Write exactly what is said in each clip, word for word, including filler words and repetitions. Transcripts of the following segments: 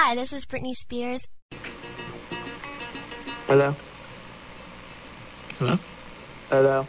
Hi, this is Britney Spears. Hello? Hello? Hello?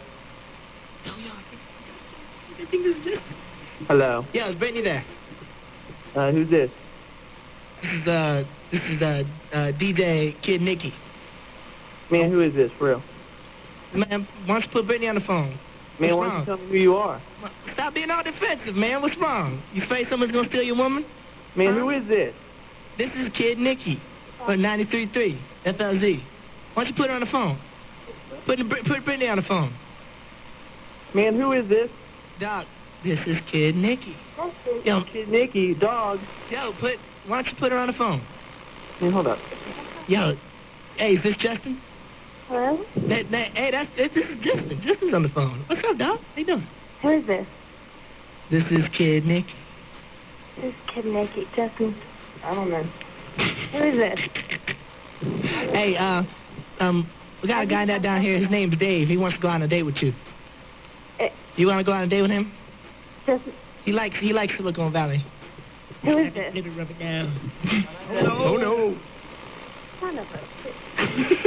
I think this is just... Hello? Yeah, it's Brittany there. Uh, who's this? This is, uh, this is, uh, uh, D J Kid Nicky. Man, who is this, for real? Man, why don't you put Brittany on the phone? Man, What's why don't wrong? you tell me who you are? Stop being all defensive, man. What's wrong? You afraid someone's gonna steal your woman? Man, huh? who is this? This is Kid Nicky, on ninety-three point three F L Z. Why don't you put her on the phone? Put, put Brittany on the phone. Man, who is this? Doc, this is Kid Nicky. Yo, Kid Nicky, dog. yo, put, why don't you put her on the phone? Man, hold up. Yo, hey, is this Justin? Hello? That, that, hey, that's, this is Justin. Justin's on the phone. What's up, Doc? How you doing? Who is this? This is Kid Nicky. This is Kid Nicky. Justin, I don't know. Who is this? Hey, uh, um, we got a guy that down here. His name's Dave. He wants to go on a date with you. Uh, You want to go on a date with him? Justin, He likes he likes Silicon Valley. who is this? Let me rub it down. Oh no! Oh no! Son of a...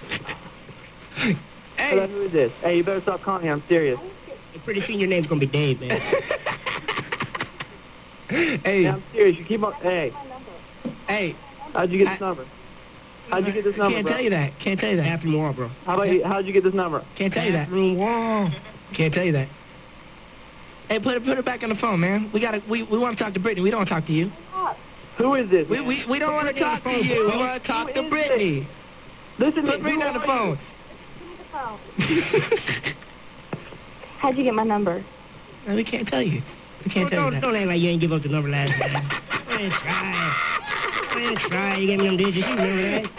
Hey, Hello, who is this? Hey, you better stop calling me. I'm serious. pretty soon your name's gonna be Dave, man. Hey, Man, I'm serious. You keep on... Hey, hey. how'd you get this I- number? How'd you get this number, Can't bro? tell you that. Can't tell you that. Bathroom wall, bro. How about you, how'd you get this number? Can't tell you that. Bathroom wall. Can't tell you that. Hey, put it put it back on the phone, man. We gotta we, we want to talk to Brittany. We don't want to talk to you. Who is this? We man? we, we don't want to talk to you. We want to talk Who to is Brittany. Listen to Put me. Brittany Who on the are phone. How'd you get my number? No, we can't tell you. We can't tell you that. Don't act like you ain't give up the number last time. Go ahead and try. Go ahead and try. You gave me them digits. You remember that?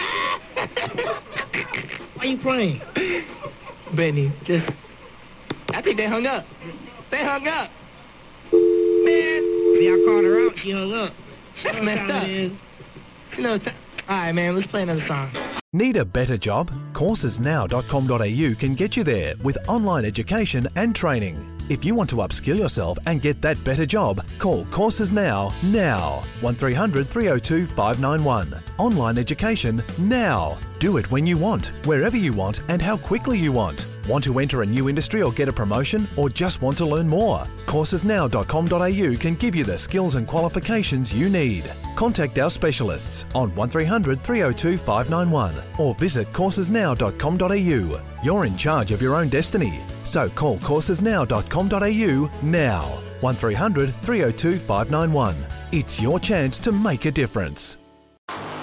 Why you playing? Brittany, just... I think they hung up. They hung up. Man. See, I called her out. She hung up. That's messed up. You know, th- all right, man, let's play another song. Need a better job? courses now dot com dot a u can get you there with online education and training. If you want to upskill yourself and get that better job, call Courses Now, now. one three hundred, three oh two, five nine one. Online education now. Do it when you want, wherever you want and how quickly you want. Want to enter a new industry or get a promotion, or just want to learn more? courses now dot com dot a u can give you the skills and qualifications you need. Contact our specialists on one three hundred, three oh two, five nine one or visit courses now dot com dot a u. You're in charge of your own destiny, so call courses now dot com dot a u now. one three hundred, three oh two, five nine one. It's your chance to make a difference.